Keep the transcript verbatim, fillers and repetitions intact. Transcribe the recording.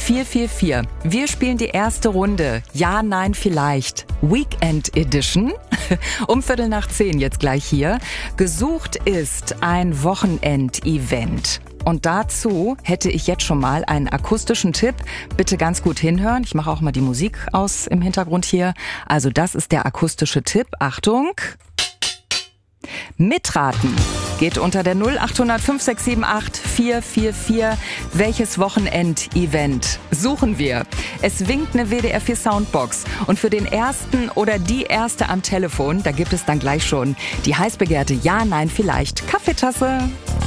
vier vier vier. Wir spielen die erste Runde. Ja, nein, vielleicht. Weekend Edition. Um Viertel nach zehn jetzt gleich hier. Gesucht ist ein Wochenend-Event. Und dazu hätte ich jetzt schon mal einen akustischen Tipp. Bitte ganz gut hinhören. Ich mache auch mal die Musik aus im Hintergrund hier. Also das ist der akustische Tipp. Achtung. Mitraten geht unter der null acht null null fünf sechs sieben acht vier vier vier. Welches Wochenend-Event suchen wir? Es winkt eine W D R vier Soundbox. Und für den Ersten oder die Erste am Telefon, da gibt es dann gleich schon die heiß begehrte Ja, Nein, Vielleicht Kaffeetasse.